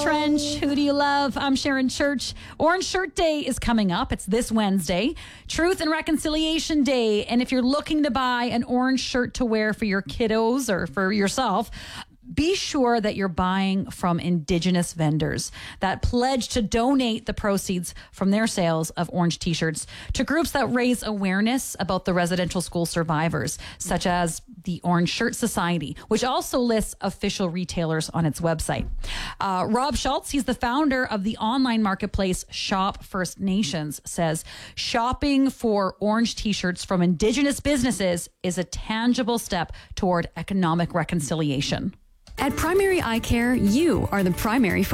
Trench. Who do you love? I'm Sharon Church. Orange Shirt Day is coming up. It's this Wednesday. Truth and Reconciliation Day. And if you're looking to buy an orange shirt to wear for your kiddos or for yourself, be sure that you're buying from Indigenous vendors that pledge to donate the proceeds from their sales of orange t-shirts to groups that raise awareness about the residential school survivors, such as the Orange Shirt Society, which also lists official retailers on its website. Rob Schultz, he's the founder of the online marketplace Shop First Nations, says shopping for orange t-shirts from Indigenous businesses is a tangible step toward economic reconciliation. At Primary Eye Care, you are the primary